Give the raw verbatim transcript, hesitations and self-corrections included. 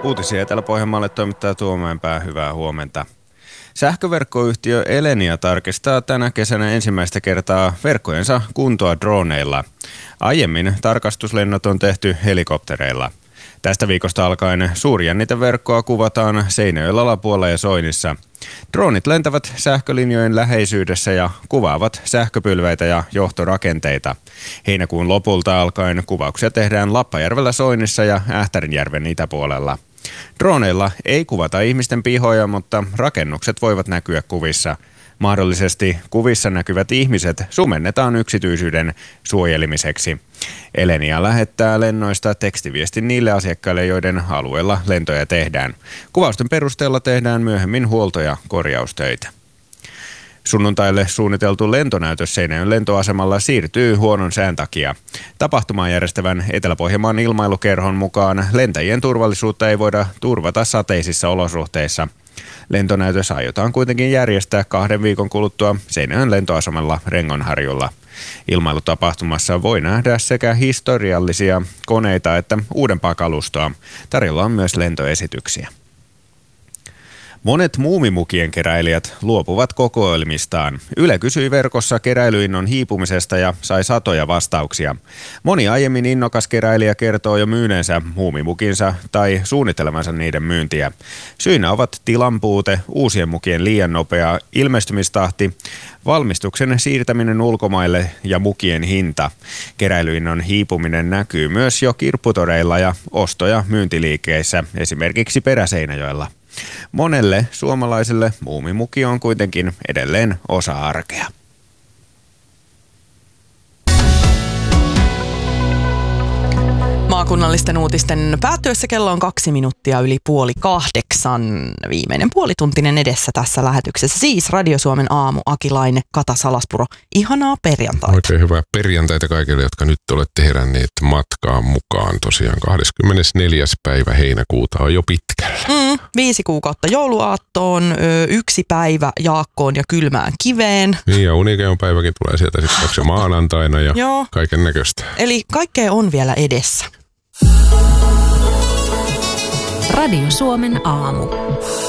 Uutisia Etelä-Pohjanmaalle toimittaa Tuomaenpää. Hyvää huomenta. Sähköverkkoyhtiö Elenia tarkistaa tänä kesänä ensimmäistä kertaa verkkojensa kuntoa droneilla. Aiemmin tarkastuslennot on tehty helikoptereilla. Tästä viikosta alkaen suurjänniteverkkoa kuvataan Seinäjoella, Lapualla ja Soinissa. Dronit lentävät sähkölinjojen läheisyydessä ja kuvaavat sähköpylväitä ja johtorakenteita. Heinäkuun lopulta alkaen kuvauksia tehdään Lappajärvellä, Soinissa ja Ähtärinjärven itäpuolella. Droneilla ei kuvata ihmisten pihoja, mutta rakennukset voivat näkyä kuvissa. Mahdollisesti kuvissa näkyvät ihmiset sumennetaan yksityisyyden suojelemiseksi. Elenia lähettää lennoista tekstiviestin niille asiakkaille, joiden alueella lentoja tehdään. Kuvausten perusteella tehdään myöhemmin huolto- ja korjaustöitä. Sunnuntaille suunniteltu lentonäytös Seinäjoen lentoasemalla siirtyy huonon sään takia. Tapahtumaa järjestävän Etelä-Pohjanmaan ilmailukerhon mukaan lentäjien turvallisuutta ei voida turvata sateisissa olosuhteissa. Lentonäytös aiotaan kuitenkin järjestää kahden viikon kuluttua Seinäjoen lentoasemalla Rengonharjulla. Ilmailutapahtumassa voi nähdä sekä historiallisia koneita että uudempaa kalustoa. Tarjolla on myös lentoesityksiä. Monet muumimukien keräilijät luopuvat kokoelmistaan. Yle kysyi verkossa keräilyinnon hiipumisesta ja sai satoja vastauksia. Moni aiemmin innokas keräilijä kertoo jo myyneensä muumimukinsa tai suunnittelemansa niiden myyntiä. Syynä ovat tilan puute, uusien mukien liian nopea ilmestymistahti, valmistuksen siirtäminen ulkomaille ja mukien hinta. Keräilyinnon hiipuminen näkyy myös jo kirpputoreilla ja osto- ja myyntiliikkeissä, esimerkiksi Peräseinäjoella. Monelle suomalaiselle muumimuki on kuitenkin edelleen osa arkea. Maakunnallisten uutisten päättyessä kello on kaksi minuuttia yli puoli kahdeksan. Viimeinen puolituntinen edessä tässä lähetyksessä. Siis Radio Suomen aamu, Aki Laine, Kata Salaspuro. Ihanaa perjantaita. Oikein hyvää perjantaita kaikille, jotka nyt olette heränneet matkaan mukaan. Tosiaan kahdeskymmenesneljäs päivä heinäkuuta on jo pitkällä. Mm, viisi kuukautta jouluaattoon, yksi päivä Jaakkoon ja kylmään kiveen. Niin ja Unikeon päiväkin tulee sieltä sitten maanantaina ja kaiken näköistä. Eli kaikkea on vielä edessä. Radio Suomen aamu.